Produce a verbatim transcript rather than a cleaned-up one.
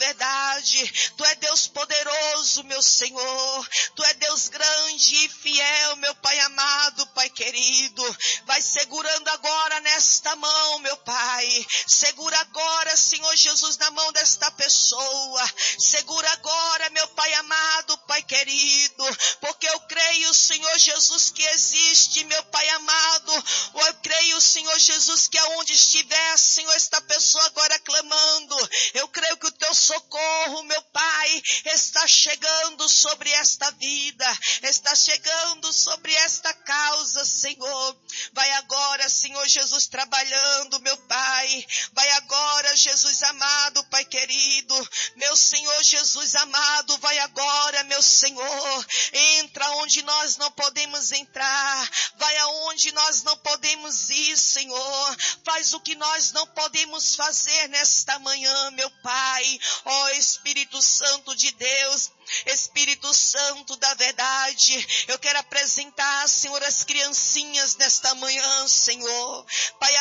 verdade. Tu é Deus poderoso, meu Senhor. Tu é Deus grande e fiel, meu Pai amado, Pai querido. Vai segurando agora nesta mão, meu Pai. Segura agora, Senhor Jesus, na mão desta pessoa. Segura agora, meu Pai amado, Pai querido. Porque eu creio, Senhor Jesus, que existe, meu Pai amado. Eu creio, Senhor Jesus, que aonde estiver, Senhor, esta pessoa agora clamando. Eu creio que o teu socorro, meu Pai, está chegando sobre esta vida. Está chegando sobre esta causa, Senhor. Vai agora, Senhor Jesus, trabalhando, meu Pai. Vai agora, Jesus amado, Pai querido. Meu Senhor Jesus amado, vai agora, meu Senhor. Entra onde nós não podemos entrar. Vai aonde nós não podemos ir, Senhor. Faz o que nós não podemos fazer nesta manhã, meu Pai. Ó Espírito Santo de Deus, Espírito Santo da verdade, eu quero apresentar, Senhor, as criancinhas nesta manhã, Senhor. Pai